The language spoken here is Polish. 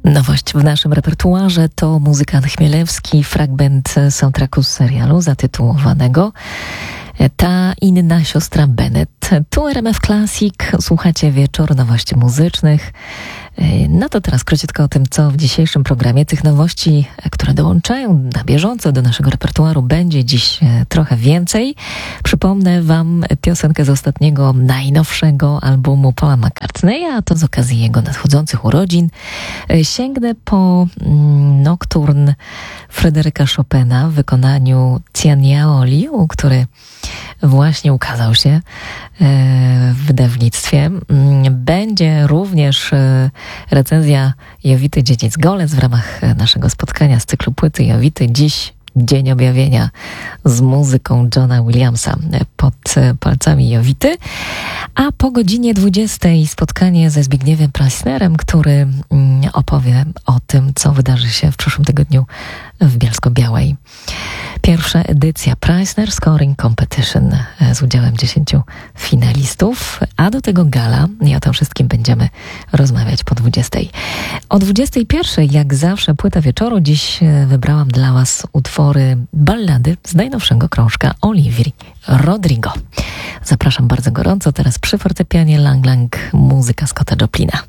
Nowość w naszym repertuarze to muzykant Chmielewski, fragment soundtracku z serialu zatytułowanego Ta inna siostra Bennett. Tu RMF Classic, słuchacie Wieczór Nowości Muzycznych. No to teraz króciutko o tym, co w dzisiejszym programie. Tych nowości, które dołączają na bieżąco do naszego repertuaru, będzie dziś trochę więcej. Przypomnę wam piosenkę z ostatniego, najnowszego albumu Paula McCartneya, a to z okazji jego nadchodzących urodzin. Sięgnę po Nocturne Fryderyka Chopina w wykonaniu Tian Liu, który właśnie ukazał się w wydawnictwie. Będzie również recenzja Jowity Dziecic-Golec w ramach naszego spotkania z cyklu Płyty Jowity. Dziś Dzień Objawienia z muzyką Johna Williamsa pod palcami Jowity. A po godzinie 20 spotkanie ze Zbigniewem Preissnerem, który opowie o tym, co wydarzy się w przyszłym tygodniu w Bielsko-Białej. Pierwsza edycja Preissner Scoring Competition z udziałem 10 finalistów, a do tego gala i o tym wszystkim będziemy rozmawiać po 20. O 21, jak zawsze, płyta wieczoru. Dziś wybrałam dla was utwory ballady z najnowszego krążka Olivii Rodrigo. Zapraszam bardzo gorąco. Teraz przy fortepianie Lang Lang muzyka Scotta Joplina.